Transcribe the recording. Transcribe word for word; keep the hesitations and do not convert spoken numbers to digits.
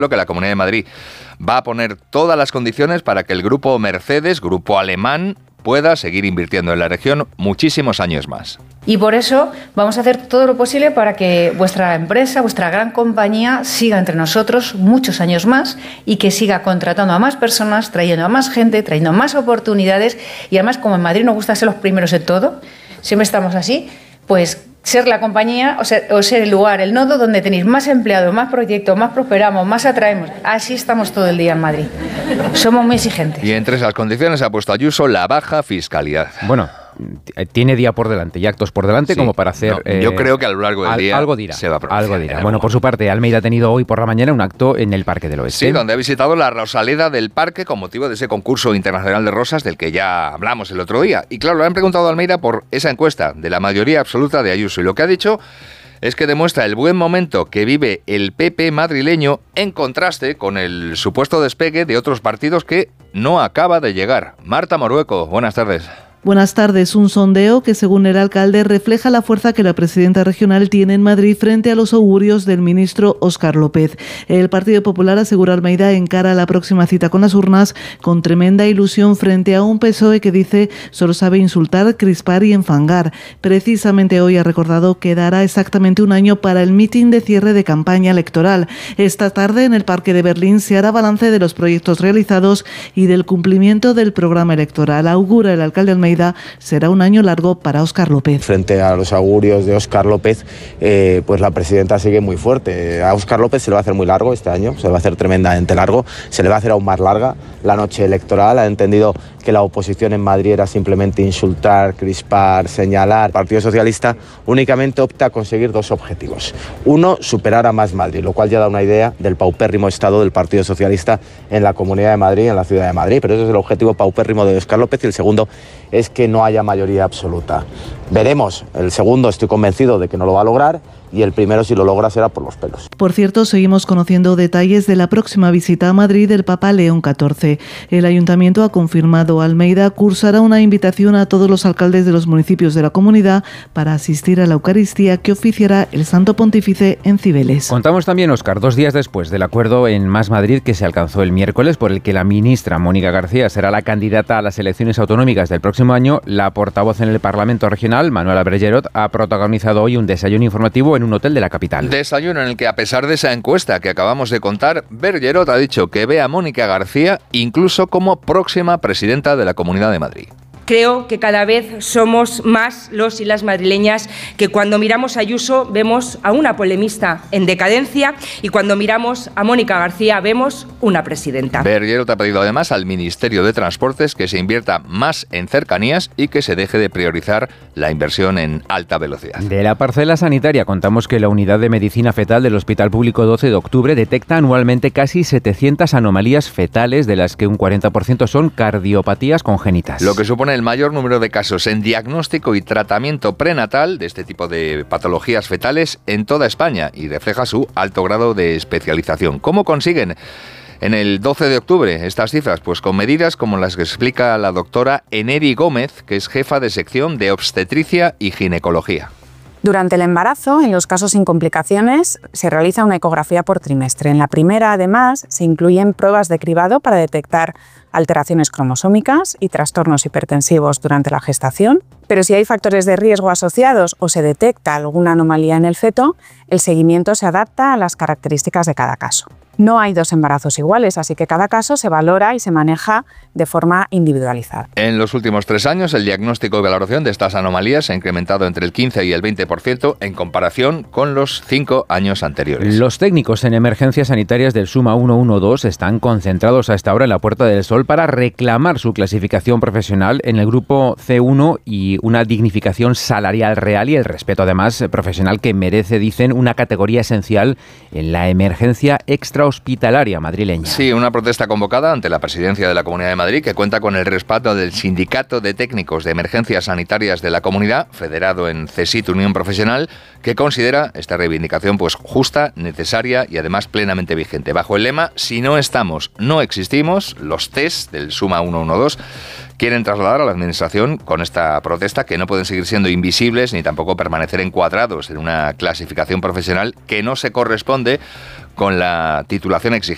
que la Comunidad de Madrid va a poner todas las condiciones para que el grupo Mercedes, grupo alemán, pueda seguir invirtiendo en la región muchísimos años más. Y por eso vamos a hacer todo lo posible para que vuestra empresa, vuestra gran compañía, siga entre nosotros muchos años más y que siga contratando a más personas, trayendo a más gente, trayendo más oportunidades. Y además, como en Madrid nos gusta ser los primeros en todo, siempre estamos así, pues ser la compañía o ser, o ser el lugar, el nodo donde tenéis más empleados, más proyectos, más prosperamos, más atraemos. Así estamos todo el día en Madrid. Somos muy exigentes. Y entre esas condiciones ha puesto Ayuso la baja fiscalidad. Bueno, tiene día por delante y actos por delante, sí, como para hacer... No, yo eh, creo que a lo largo del día algo dirá, se va a pronunciar. Algo dirá. Bueno, por su parte, Almeida ha tenido hoy por la mañana un acto en el Parque del Oeste. Sí, donde ha visitado la Rosaleda del Parque con motivo de ese concurso internacional de rosas del que ya hablamos el otro día. Y claro, le han preguntado a Almeida por esa encuesta de la mayoría absoluta de Ayuso. Y lo que ha dicho es que demuestra el buen momento que vive el P P madrileño en contraste con el supuesto despegue de otros partidos que no acaba de llegar. Marta Morueco, buenas tardes. Buenas tardes. Un sondeo que, según el alcalde, refleja la fuerza que la presidenta regional tiene en Madrid frente a los augurios del ministro Óscar López. El Partido Popular, asegura Almeida, encara la próxima cita con las urnas con tremenda ilusión frente a un P S O E que dice solo sabe insultar, crispar y enfangar. Precisamente hoy ha recordado que dará exactamente un año para el mitin de cierre de campaña electoral. Esta tarde, en el Parque de Berlín, se hará balance de los proyectos realizados y del cumplimiento del programa electoral. Augura el alcalde Almeida será un año largo para Óscar López. Frente a los augurios de Óscar López, eh, pues la presidenta sigue muy fuerte. A Óscar López se le va a hacer muy largo este año, se le va a hacer tremendamente largo, se le va a hacer aún más larga la noche electoral. Ha entendido que la oposición en Madrid era simplemente insultar, crispar, señalar. El Partido Socialista únicamente opta a conseguir dos objetivos. Uno, superar a Más Madrid, lo cual ya da una idea del paupérrimo estado del Partido Socialista en la Comunidad de Madrid, en la Ciudad de Madrid. Pero ese es el objetivo paupérrimo de Óscar López. Y el segundo es que no haya mayoría absoluta. Veremos. El segundo estoy convencido de que no lo va a lograr. Y el primero, si lo logra, será por los pelos. Por cierto, seguimos conociendo detalles de la próxima visita a Madrid del Papa León catorce. El Ayuntamiento ha confirmado Almeida cursará una invitación a todos los alcaldes de los municipios de la comunidad para asistir a la Eucaristía que oficiará el Santo Pontífice en Cibeles. Contamos también, Óscar, dos días después del acuerdo en Más Madrid que se alcanzó el miércoles, por el que la ministra Mónica García será la candidata a las elecciones autonómicas del próximo año, la portavoz en el Parlamento Regional, Manuela Bergerot, ha protagonizado hoy un desayuno informativo en un hotel de la capital. Desayuno en el que, a pesar de esa encuesta que acabamos de contar, Bergerot ha dicho que ve a Mónica García incluso como próxima presidenta de la Comunidad de Madrid. Creo que cada vez somos más los y las madrileñas que cuando miramos a Ayuso vemos a una polemista en decadencia y cuando miramos a Mónica García vemos una presidenta. Bergerot ha pedido además al Ministerio de Transportes que se invierta más en cercanías y que se deje de priorizar la inversión en alta velocidad. De la parcela sanitaria contamos que la Unidad de Medicina Fetal del Hospital Público doce de octubre detecta anualmente casi setecientas anomalías fetales, de las que un cuarenta por ciento son cardiopatías congénitas. Lo que supone el mayor número de casos en diagnóstico y tratamiento prenatal de este tipo de patologías fetales en toda España y refleja su alto grado de especialización. ¿Cómo consiguen en el doce de octubre estas cifras? Pues con medidas como las que explica la doctora Eneri Gómez, que es jefa de sección de obstetricia y ginecología. Durante el embarazo, en los casos sin complicaciones, se realiza una ecografía por trimestre. En la primera, además, se incluyen pruebas de cribado para detectar alteraciones cromosómicas y trastornos hipertensivos durante la gestación. Pero si hay factores de riesgo asociados o se detecta alguna anomalía en el feto, el seguimiento se adapta a las características de cada caso. No hay dos embarazos iguales, así que cada caso se valora y se maneja de forma individualizada. En los últimos tres años, el diagnóstico y valoración de estas anomalías se ha incrementado entre el quince y el veinte por ciento en comparación con los cinco años anteriores. Los técnicos en emergencias sanitarias del SUMA ciento doce están concentrados a esta hora en la Puerta del Sol para reclamar su clasificación profesional en el grupo C uno y una dignificación salarial real y el respeto, además, profesional que merece, dicen, una categoría esencial en la emergencia extrahospitalaria madrileña. Sí, una protesta convocada ante la Presidencia de la Comunidad de Madrid que cuenta con el respaldo del Sindicato de Técnicos de Emergencias Sanitarias de la Comunidad, federado en CESIT Unión Profesional, que considera esta reivindicación pues justa, necesaria y además plenamente vigente. Bajo el lema "Si no estamos, no existimos", los test del SUMA ciento doce quieren trasladar a la Administración con esta protesta que no pueden seguir siendo invisibles ni tampoco permanecer encuadrados en una clasificación profesional que no se corresponde con la titulación exigida.